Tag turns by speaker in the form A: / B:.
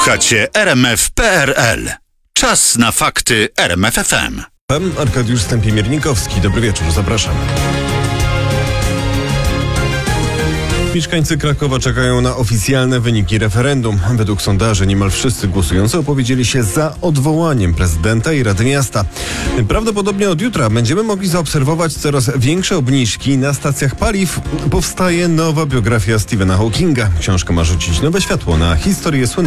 A: Słuchacie RMF.pl. Czas na fakty RMF FM.
B: Arkadiusz Stępień-Miernikowski. Dobry wieczór, zapraszam. Mieszkańcy Krakowa czekają na oficjalne wyniki referendum. Według sondaży niemal wszyscy głosujący opowiedzieli się za odwołaniem prezydenta i Rady Miasta. Prawdopodobnie od jutra będziemy mogli zaobserwować coraz większe obniżki na stacjach paliw. Powstaje nowa biografia Stephena Hawkinga. Książka ma rzucić nowe światło na historię słynnego